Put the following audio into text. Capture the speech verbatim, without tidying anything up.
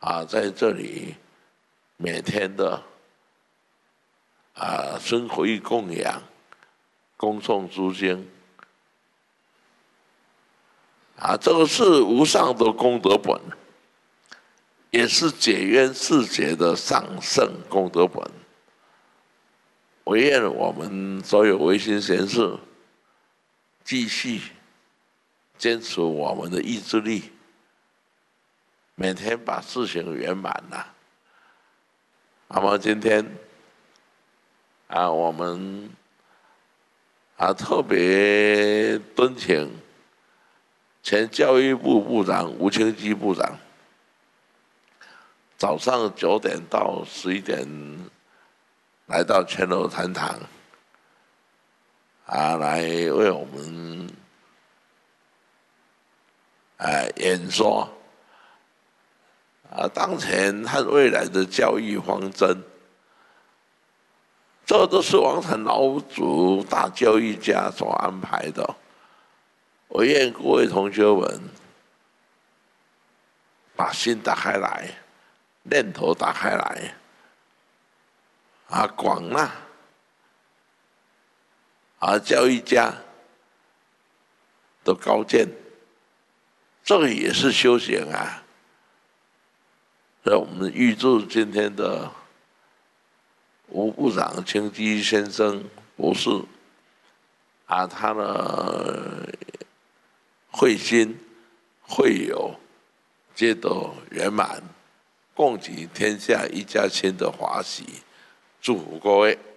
啊，在这里每天的啊生活与供养、恭诵诸经啊，这个是无上的功德本，也是解冤释结的上圣功德本。唯愿我们所有维新贤士继续坚持我们的意志力，每天把事情圆满了。那么今天啊，我们啊特别敦请前教育部部长吴清基部长，早上九点到十一点来到全楼禅堂，啊，来为我们啊演说啊当前和未来的教育方针。这都是王禅老祖大教育家所安排的。我愿各位同学们把心打开来，念头打开来，啊，广纳啊教育家的高见，这个也是修行啊。所以我们预祝今天的吴部长清基先生博士啊，他的慧心慧友皆得圆满，共济天下一家亲的华喜。祝福各位。